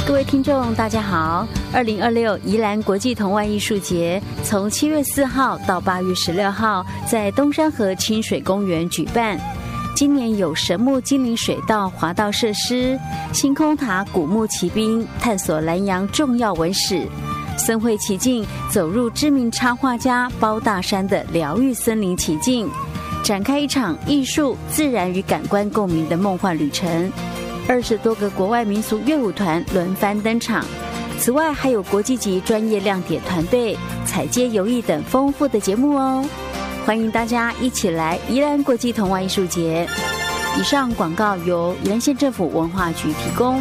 各位听众大家好，2026宜兰国际童玩艺术节从7月4号到8月16号在东山河清水公园举办。今年有神木精灵水道滑道设施、星空塔古木骑兵探索南洋重要文史，森会奇境走入知名插画家包大山的疗愈森林奇境，展开一场艺术、自然与感官共鸣的梦幻旅程。20多个国外民俗乐舞团轮番登场，此外还有国际级专业亮点团队、踩街游艺等丰富的节目哦。欢迎大家一起来宜兰国际童玩艺术节。以上广告由宜兰县政府文化局提供。